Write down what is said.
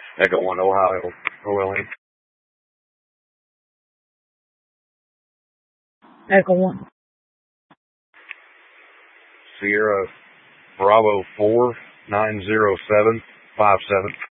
Echo 1 Ohio, OLN. Echo 1. Sierra Bravo 4 90757.